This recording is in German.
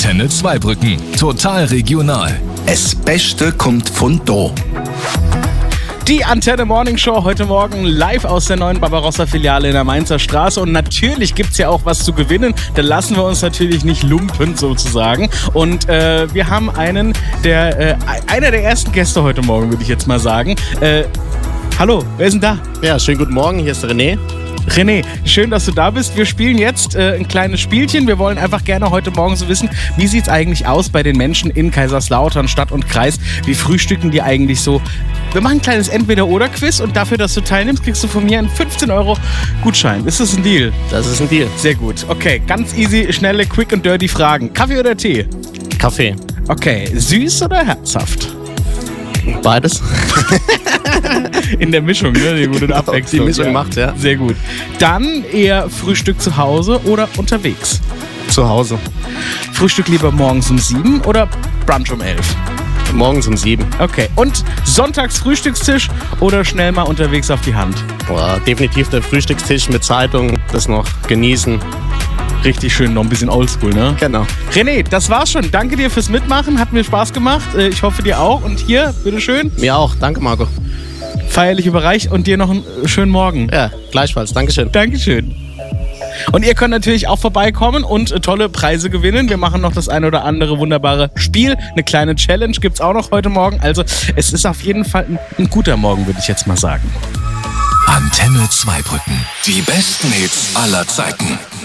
Antenne Zweibrücken. Total regional. Das Beste kommt von da. Die Antenne Morning Show heute Morgen live aus der neuen Barbarossa-Filiale in der Mainzer Straße. Und natürlich gibt's ja auch was zu gewinnen. Da lassen wir uns natürlich nicht lumpen sozusagen. Und wir haben einer der ersten Gäste heute Morgen, würde ich jetzt mal sagen. Hallo, wer ist denn da? Ja, schönen guten Morgen, hier ist der René. René, schön, dass du da bist. Wir spielen jetzt ein kleines Spielchen. Wir wollen einfach gerne heute Morgen so wissen, wie sieht's eigentlich aus bei den Menschen in Kaiserslautern, Stadt und Kreis? Wie frühstücken die eigentlich so? Wir machen ein kleines Entweder-Oder-Quiz und dafür, dass du teilnimmst, kriegst du von mir einen 15 € Gutschein. Ist das ein Deal? Das ist ein Deal. Sehr gut. Okay, ganz easy, schnelle, quick und dirty Fragen. Kaffee oder Tee? Kaffee. Okay, süß oder herzhaft? Beides. In der Mischung, ne? Die gute Abwechslung. Die Mischung macht, ja. Sehr gut. Dann eher Frühstück zu Hause oder unterwegs? Zu Hause. Frühstück lieber morgens um 7 oder Brunch um 11? Morgens um 7. Okay. Und sonntags Frühstückstisch oder schnell mal unterwegs auf die Hand? Boah, definitiv der Frühstückstisch mit Zeitung, das noch genießen. Richtig schön, noch ein bisschen oldschool, ne? Genau. René, das war's schon. Danke dir fürs Mitmachen, hat mir Spaß gemacht. Ich hoffe dir auch. Und hier, bitteschön. Mir auch, danke Marco. Feierlich überreicht und dir noch einen schönen Morgen. Ja, gleichfalls, Dankeschön. Dankeschön. Und ihr könnt natürlich auch vorbeikommen und tolle Preise gewinnen. Wir machen noch das ein oder andere wunderbare Spiel. Eine kleine Challenge gibt's auch noch heute Morgen. Also es ist auf jeden Fall ein guter Morgen, würde ich jetzt mal sagen. Antenne Zweibrücken. Die besten Hits aller Zeiten.